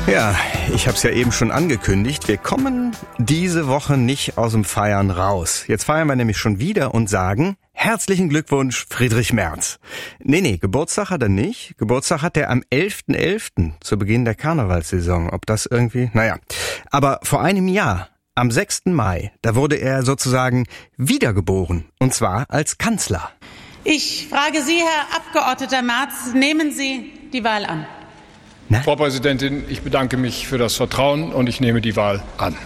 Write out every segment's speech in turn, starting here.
Ja, ich habe es ja eben schon angekündigt. Wir kommen diese Woche nicht aus dem Feiern raus. Jetzt feiern wir nämlich schon wieder und sagen: Herzlichen Glückwunsch, Friedrich Merz. Nee, Geburtstag hat er nicht. Geburtstag hat er am 11.11. zu Beginn der Karnevalssaison. Ob das irgendwie... Naja. Aber vor einem Jahr, am 6. Mai, da wurde er sozusagen wiedergeboren. Und zwar als Kanzler. Ich frage Sie, Herr Abgeordneter Merz, nehmen Sie die Wahl an? Na? Frau Präsidentin, ich bedanke mich für das Vertrauen und ich nehme die Wahl an.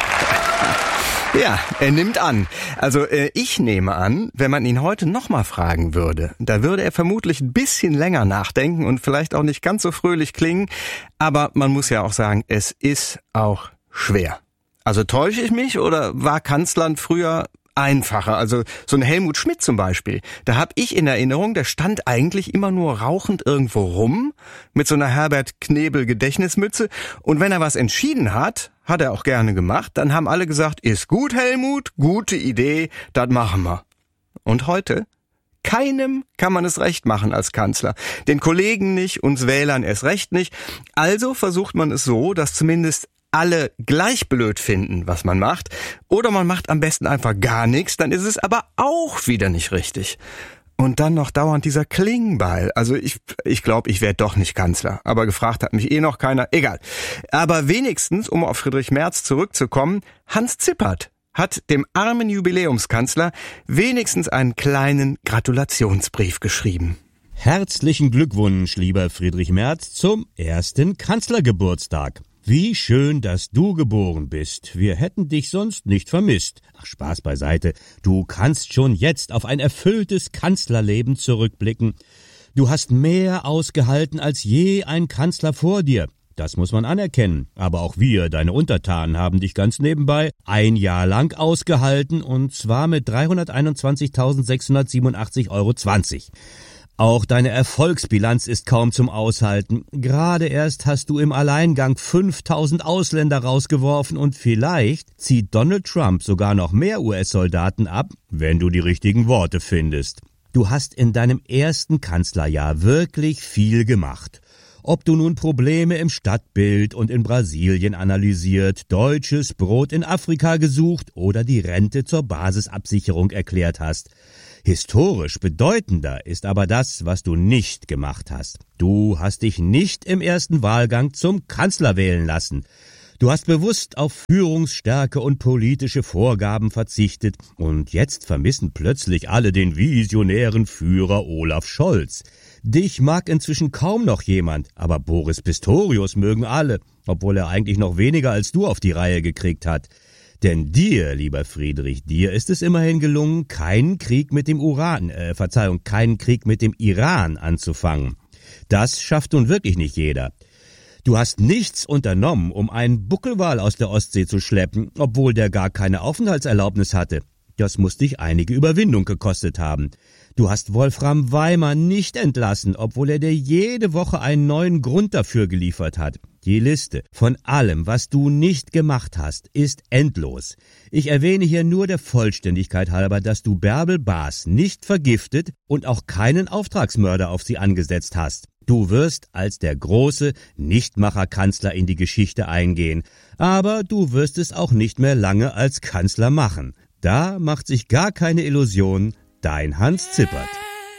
Ja, er nimmt an. Also ich nehme an, wenn man ihn heute nochmal fragen würde, da würde er vermutlich ein bisschen länger nachdenken und vielleicht auch nicht ganz so fröhlich klingen. Aber man muss ja auch sagen, es ist auch schwer. Also täusche ich mich oder war Kanzlern früher einfacher? Also so ein Helmut Schmidt zum Beispiel, da habe ich in Erinnerung, der stand eigentlich immer nur rauchend irgendwo rum mit so einer Herbert Knebel Gedächtnismütze, und wenn er was entschieden hat, hat er auch gerne gemacht, dann haben alle gesagt: Ist gut, Helmut, gute Idee, das machen wir. Und heute? Keinem kann man es recht machen als Kanzler. Den Kollegen nicht, uns Wählern erst recht nicht. Also versucht man es so, dass zumindest alle gleich blöd finden, was man macht. Oder man macht am besten einfach gar nichts, dann ist es aber auch wieder nicht richtig. Und dann noch dauernd dieser Klingenball. Also ich glaube, ich werde doch nicht Kanzler. Aber gefragt hat mich noch keiner. Egal. Aber wenigstens, um auf Friedrich Merz zurückzukommen, Hans Zippert hat dem armen Jubiläumskanzler wenigstens einen kleinen Gratulationsbrief geschrieben. Herzlichen Glückwunsch, lieber Friedrich Merz, zum 1. Kanzlergeburtstag. Wie schön, dass du geboren bist. Wir hätten dich sonst nicht vermisst. Ach, Spaß beiseite. Du kannst schon jetzt auf ein erfülltes Kanzlerleben zurückblicken. Du hast mehr ausgehalten als je ein Kanzler vor dir. Das muss man anerkennen. Aber auch wir, deine Untertanen, haben dich ganz nebenbei ein Jahr lang ausgehalten, und zwar mit 321.687,20 €. Auch deine Erfolgsbilanz ist kaum zum Aushalten. Gerade erst hast du im Alleingang 5.000 Ausländer rausgeworfen, und vielleicht zieht Donald Trump sogar noch mehr US-Soldaten ab, wenn du die richtigen Worte findest. Du hast in deinem ersten Kanzlerjahr wirklich viel gemacht. Ob du nun Probleme im Stadtbild und in Brasilien analysiert, deutsches Brot in Afrika gesucht oder die Rente zur Basisabsicherung erklärt hast. Historisch bedeutender ist aber das, was du nicht gemacht hast. Du hast dich nicht im ersten Wahlgang zum Kanzler wählen lassen. Du hast bewusst auf Führungsstärke und politische Vorgaben verzichtet, und jetzt vermissen plötzlich alle den visionären Führer Olaf Scholz. Dich mag inzwischen kaum noch jemand, aber Boris Pistorius mögen alle, obwohl er eigentlich noch weniger als du auf die Reihe gekriegt hat. Denn dir, lieber Friedrich, dir ist es immerhin gelungen, keinen Krieg mit dem Iran anzufangen. Das schafft nun wirklich nicht jeder. Du hast nichts unternommen, um einen Buckelwal aus der Ostsee zu schleppen, obwohl der gar keine Aufenthaltserlaubnis hatte. Das muss dich einige Überwindung gekostet haben. Du hast Wolfram Weimar nicht entlassen, obwohl er dir jede Woche einen neuen Grund dafür geliefert hat. Die Liste von allem, was du nicht gemacht hast, ist endlos. Ich erwähne hier nur der Vollständigkeit halber, dass du Bärbel Baas nicht vergiftet und auch keinen Auftragsmörder auf sie angesetzt hast. Du wirst als der große Nichtmacherkanzler in die Geschichte eingehen, aber du wirst es auch nicht mehr lange als Kanzler machen. Da macht sich gar keine Illusion, dein Hans Zippert.